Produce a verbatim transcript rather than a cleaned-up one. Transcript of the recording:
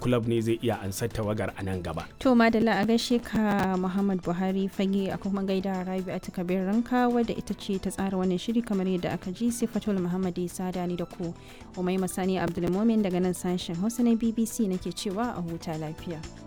club ne zai iya ansar tawagar a nan gaba. To madalla a gaishe ka Muhammad Buhari fage a kuma gaida Rabi'atu Kabir Ranka wadda ita ce ta tsara wannan shiri kamar yadda aka ji Sifatul Muhammad Isa Dani da ku Umaima Sani Abdulmumin daga nan sashen Hausa na B B C nake cewa a huta lafiya.